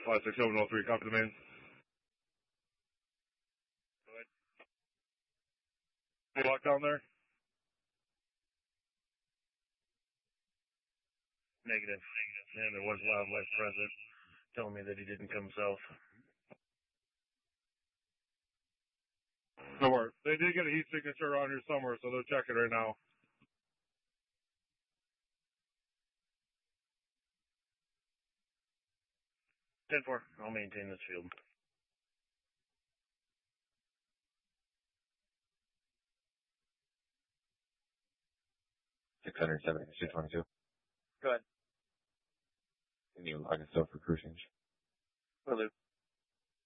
56703, copy the main. Go ahead. Hey, locked down there? Negative. And there was wildlife present, telling me that he didn't come south. No worries. They did get a heat signature on here somewhere, so they'll check it right now. 10-4. I'll maintain this field. 670, 222. Go ahead. Can you log us up for cruise change? Will do.